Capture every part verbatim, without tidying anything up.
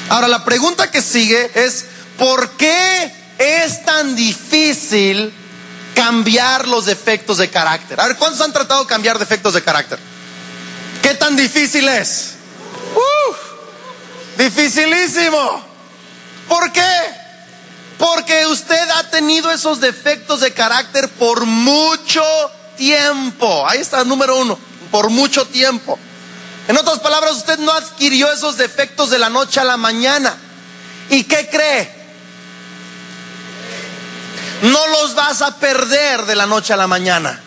Ahora, la pregunta que sigue es: ¿por qué es tan difícil cambiar los defectos de carácter? A ver, ¿cuántos han tratado de cambiar defectos de carácter? ¿Qué tan difícil es? Uh, dificilísimo. ¿Por qué? Porque usted ha tenido esos defectos de carácter por mucho tiempo. Ahí está, número uno, por mucho tiempo. En otras palabras, usted no adquirió esos defectos de la noche a la mañana. ¿Y qué cree? No los vas a perder de la noche a la mañana.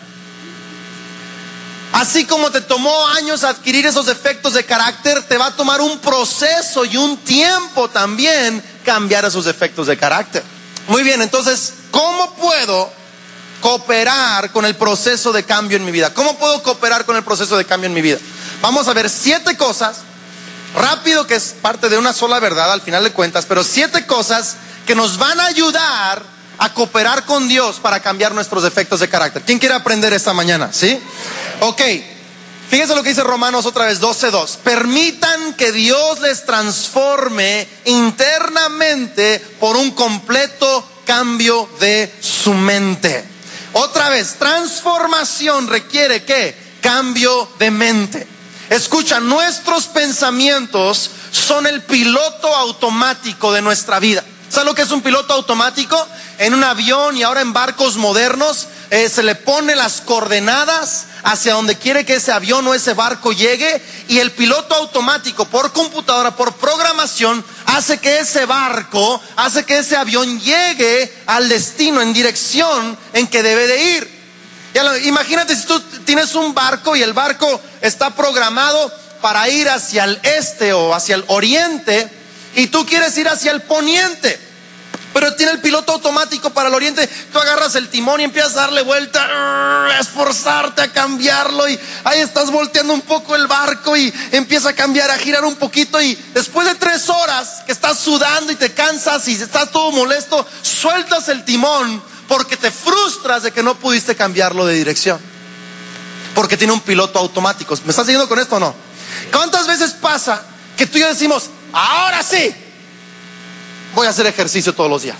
Así como te tomó años adquirir esos defectos de carácter, te va a tomar un proceso y un tiempo también cambiar esos defectos de carácter. Muy bien, entonces, ¿cómo puedo cooperar con el proceso de cambio en mi vida? ¿Cómo puedo cooperar con el proceso de cambio en mi vida? Vamos a ver siete cosas, rápido, que es parte de una sola verdad al final de cuentas, pero siete cosas que nos van a ayudar a cooperar con Dios para cambiar nuestros defectos de carácter. ¿Quién quiere aprender esta mañana? ¿Sí? Ok, fíjense lo que dice Romanos otra vez, doce dos. Permitan que Dios les transforme internamente por un completo cambio de su mente. Otra vez, transformación requiere ¿qué? Cambio de mente. Escucha, nuestros pensamientos son el piloto automático de nuestra vida. ¿Sabes lo que es un piloto automático? En un avión y ahora en barcos modernos eh, se le pone las coordenadas hacia donde quiere que ese avión o ese barco llegue, y el piloto automático por computadora, por programación, hace que ese barco, hace que ese avión llegue al destino en dirección en que debe de ir. Ya lo, imagínate si tú tienes un barco y el barco está programado para ir hacia el este o hacia el oriente, y tú quieres ir hacia el poniente, pero tiene el piloto automático para el oriente. Tú agarras el timón y empiezas a darle vuelta, a esforzarte a cambiarlo, y ahí estás volteando un poco el barco y empieza a cambiar, a girar un poquito, y después de tres horas que estás sudando y te cansas y estás todo molesto, sueltas el timón porque te frustras de que no pudiste cambiarlo de dirección, porque tiene un piloto automático. ¿Me estás siguiendo con esto o no? ¿Cuántas veces pasa que tú y yo decimos: ahora sí voy a hacer ejercicio todos los días?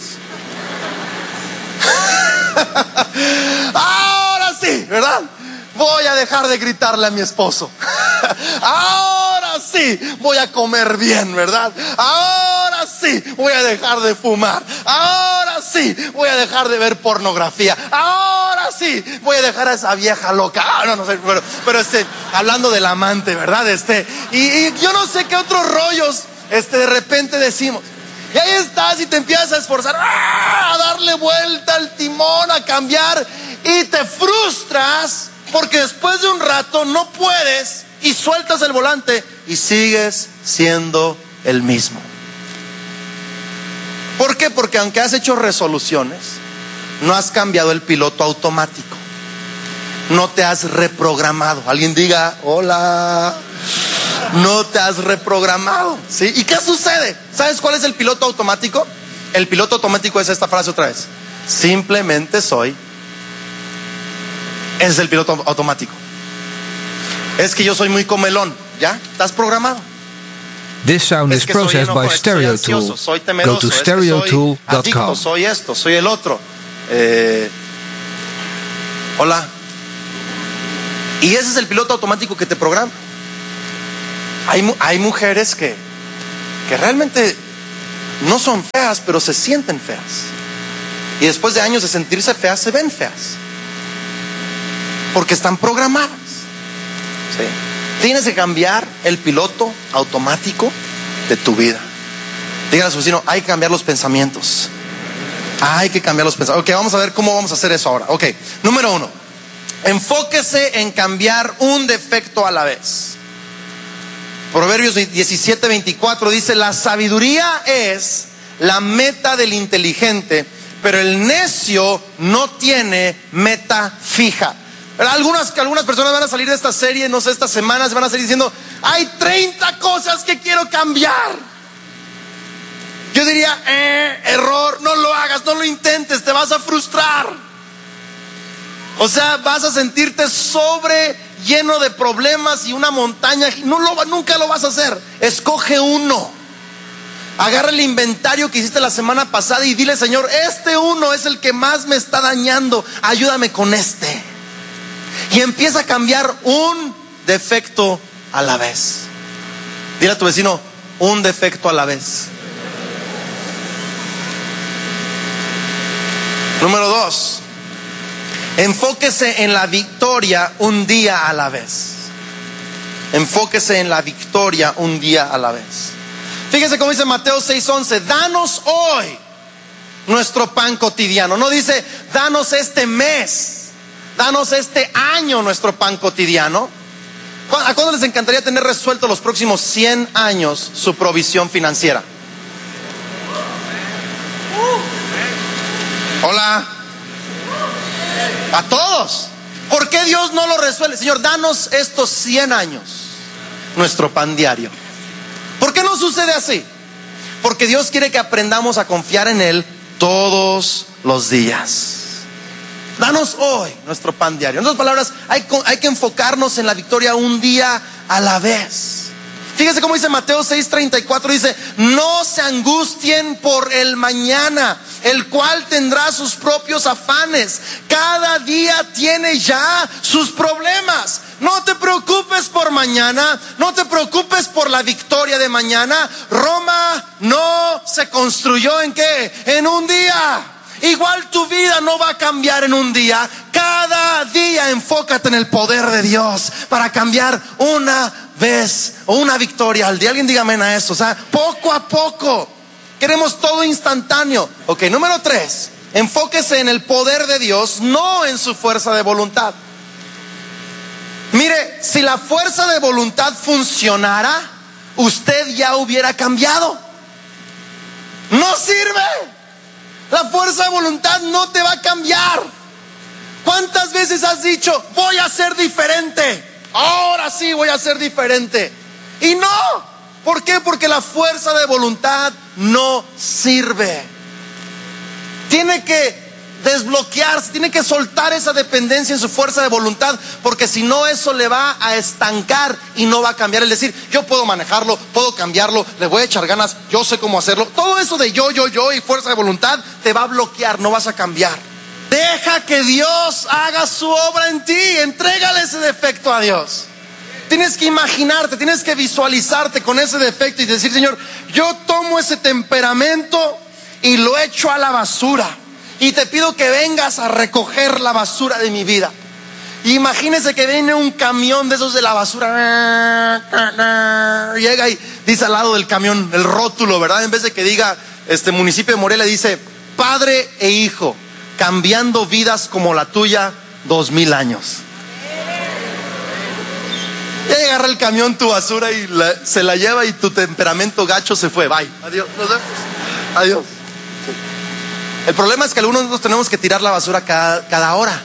Ahora sí, ¿verdad? Voy a dejar de gritarle a mi esposo. Ahora sí voy a comer bien, ¿verdad? Ahora sí voy a dejar de fumar. Ahora sí voy a dejar de ver pornografía. Ahora sí voy a dejar a esa vieja loca. Ah, no, no sé, pero, pero este, hablando del amante, ¿verdad? Este, y, y yo no sé qué otros rollos este, de repente decimos. Y ahí estás y te empiezas a esforzar, ¡ah!, a darle vuelta al timón, a cambiar, y te frustras porque después de un rato no puedes y sueltas el volante y sigues siendo el mismo. ¿Por qué? Porque aunque has hecho resoluciones, no has cambiado el piloto automático, no te has reprogramado. Alguien diga: hola. No te has reprogramado, ¿sí? ¿Y qué sucede? ¿Sabes cuál es el piloto automático? El piloto automático es esta frase otra vez: simplemente soy. Ese es el piloto automático. Es que yo soy muy comelón. ¿Ya? ¿Estás programado? This sound es is que soy processed enojo, by es que soy Stereo ansioso, Tool. soy temeroso, Go to es que stereo soy tool dot adicto, com. soy esto, soy el otro. Eh, hola. Y ese es el piloto automático que te programa. Hay, hay mujeres que, que realmente no son feas, pero se sienten feas. Y después de años de sentirse feas, se ven feas. Porque están programadas. ¿Sí? Tienes que cambiar el piloto automático de tu vida. Díganle a su vecino: hay que cambiar los pensamientos. Hay que cambiar los pensamientos. Ok, vamos a ver cómo vamos a hacer eso ahora. Ok, número uno: enfóquese en cambiar un defecto a la vez. Proverbios diecisiete veinticuatro dice: la sabiduría es la meta del inteligente, pero el necio no tiene meta fija. Algunas, algunas personas van a salir de esta serie, no sé, estas semanas van a salir diciendo: hay treinta cosas que quiero cambiar. Yo diría: eh, error, no lo hagas, no lo intentes, te vas a frustrar. O sea, vas a sentirte sobre lleno de problemas y una montaña. No lo, nunca lo vas a hacer. Escoge uno. Agarra el inventario que hiciste la semana pasada y dile: Señor, este uno es el que más me está dañando, ayúdame con este. Y empieza a cambiar un defecto a la vez. Dile a tu vecino: un defecto a la vez. Número dos, enfóquese en la victoria un día a la vez. Enfóquese en la victoria un día a la vez. Fíjese cómo dice Mateo seis once: danos hoy nuestro pan cotidiano. No dice danos este mes, danos este año nuestro pan cotidiano. ¿A cuándo les encantaría tener resuelto los próximos cien años su provisión financiera? Hola. A todos. ¿Por qué Dios no lo resuelve? Señor, danos estos cien años nuestro pan diario. ¿Por qué no sucede así? Porque Dios quiere que aprendamos a confiar en Él todos los días. Danos hoy nuestro pan diario. En otras palabras, hay, hay que enfocarnos en la victoria un día a la vez. Fíjese cómo dice Mateo seis treinta y cuatro, dice: no se angustien por el mañana, el cual tendrá sus propios afanes. Cada día tiene ya sus problemas. No te preocupes por mañana, no te preocupes por la victoria de mañana. Roma no se construyó ¿en qué? En un día. Igual tu vida no va a cambiar en un día. Cada día enfócate en el poder de Dios para cambiar una vez o una victoria al día. Alguien diga amén a eso. O sea, poco a poco. Queremos todo instantáneo. Ok, número tres, enfóquese en el poder de Dios, no en su fuerza de voluntad. Mire, si la fuerza de voluntad funcionara, usted ya hubiera cambiado. No sirve. La fuerza de voluntad no te va a cambiar. ¿Cuántas veces has dicho: voy a ser diferente? Ahora sí voy a ser diferente. Y no. ¿Por qué? Porque la fuerza de voluntad no sirve. Tiene que desbloquearse, tiene que soltar esa dependencia en su fuerza de voluntad, porque si no, eso le va a estancar y no va a cambiar. El decir: yo puedo manejarlo, puedo cambiarlo, le voy a echar ganas, yo sé cómo hacerlo. Todo eso de yo, yo, yo y fuerza de voluntad te va a bloquear, no vas a cambiar. Deja que Dios haga su obra en ti. Entrégale ese defecto a Dios. Tienes que imaginarte, tienes que visualizarte con ese defecto y decir: Señor, yo tomo ese temperamento y lo echo a la basura. Y te pido que vengas a recoger la basura de mi vida. Imagínese que viene un camión de esos de la basura. Llega y dice al lado del camión el rótulo, ¿verdad? En vez de que diga este municipio de Morelia, dice: padre e hijo, cambiando vidas como la tuya, dos mil años. Ya agarra el camión tu basura y la, se la lleva, y tu temperamento gacho se fue. Bye. Adiós. Adiós. El problema es que algunos de nosotros tenemos que tirar la basura cada, cada hora.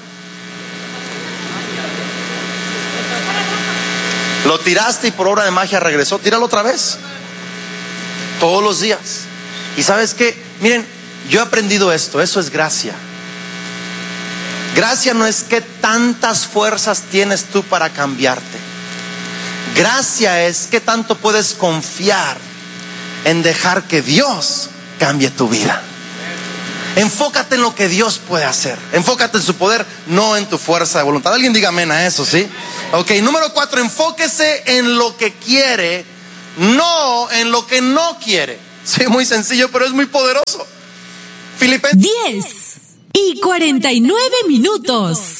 Lo tiraste y por obra de magia regresó. Tíralo otra vez. Todos los días. Y ¿sabes qué? Miren, yo he aprendido esto. Eso es gracia. Gracia no es que tantas fuerzas tienes tú para cambiarte. Gracia es que tanto puedes confiar en dejar que Dios cambie tu vida. Enfócate en lo que Dios puede hacer. Enfócate en su poder, no en tu fuerza de voluntad. Alguien diga amén a eso, ¿sí? Ok, número cuatro, enfóquese en lo que quiere, no en lo que no quiere. Sí, muy sencillo, pero es muy poderoso. Filipenses diez y cuarenta y nueve minutos.